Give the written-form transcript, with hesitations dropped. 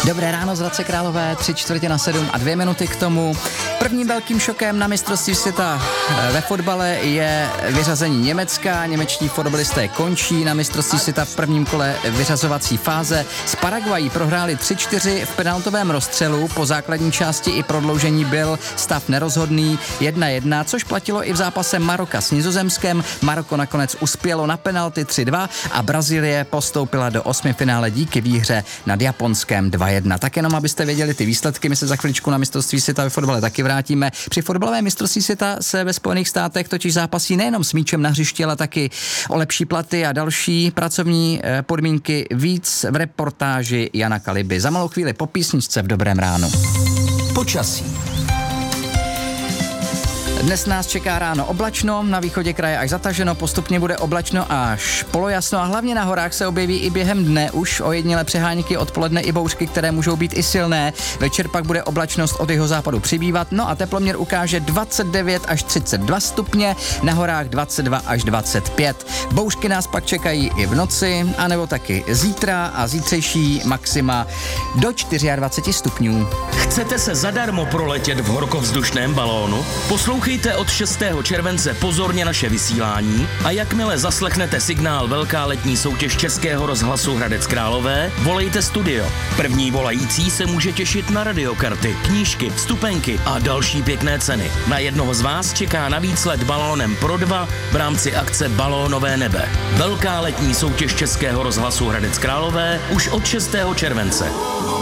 Dobré ráno z Hradce Králové, 6:45 a 2 minuty k tomu. Prvním velkým šokem na mistrovství světa ve fotbale je vyřazení Německa. Němečtí fotbalisté končí na mistrovství světa v prvním kole vyřazovací fáze. S Paraguají prohráli 3-4 v penaltovém rozstřelu. Po základní části i prodloužení byl stav nerozhodný 1-1, což platilo i v zápase Maroka s Nizozemskem. Maroko nakonec uspělo na penalty 3-2 a Brazílie postoupila do osmifinále díky výhře nad Japonskem 2-1. Tak jenom abyste věděli ty výsledky, my se za chviličku na mistrovství světa ve fotbale taky vrátíme. Při fotbalovém mistrovství světa se ve Spojených státech totiž zápasí nejenom s míčem na hřišti, ale taky o lepší platy a další pracovní podmínky. Víc v reportáži Jana Kaliby. Za malou chvíli po písničce v Dobrém ránu. Počasí. Dnes nás čeká ráno oblačno, na východě kraje až zataženo, postupně bude oblačno až polojasno a hlavně na horách se objeví i během dne už ojedinělé přehánky, odpoledne i bouřky, které můžou být i silné. Večer pak bude oblačnost od jihozápadu přibývat, no a teploměr ukáže 29 až 32 stupně, na horách 22 až 25. Bouřky nás pak čekají i v noci, anebo taky zítra a zítřejší maxima do 24 stupňů. Chcete se zadarmo proletět v horkovzdušném balónu? Poslouchejte od 6. července pozorně naše vysílání a jakmile zaslechnete signál Velká letní soutěž Českého rozhlasu Hradec Králové, volejte studio. První volající se může těšit na radiokarty, knížky, vstupenky a další pěkné ceny. Na jednoho z vás čeká navíc let balónem pro 2 v rámci akce Balónové nebe. Velká letní soutěž Českého rozhlasu Hradec Králové už od 6. července.